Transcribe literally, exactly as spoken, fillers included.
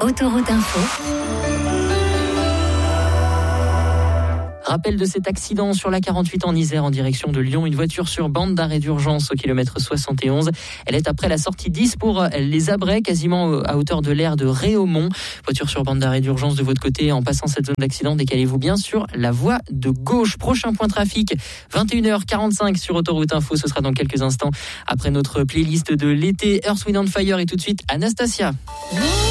Autoroute Info. Rappel de cet accident sur la quarante-huit en Isère en direction de Lyon. Une voiture sur bande d'arrêt d'urgence au kilomètre soixante et onze. Elle est après la sortie dix pour les Abrets, quasiment à hauteur de l'aire de Réaumont. Voiture sur bande d'arrêt d'urgence de votre côté. En passant cette zone d'accident, décalez-vous bien sur la voie de gauche. Prochain point trafic, vingt et une heures quarante-cinq sur Autoroute Info. Ce sera dans quelques instants après notre playlist de l'été. Earth, Wind and Fire et tout de suite Anastasia.